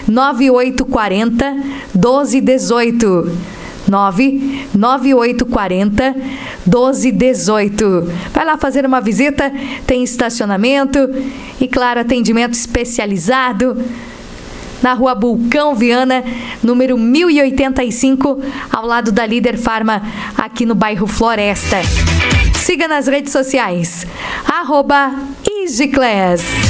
99840 1218. 99840 1218. Vai lá fazer uma visita, tem estacionamento e, claro, atendimento especializado na Rua Bulcão Viana, número 1085, ao lado da Líder Farma, aqui no bairro Floresta. Siga nas redes sociais, @EasyClass.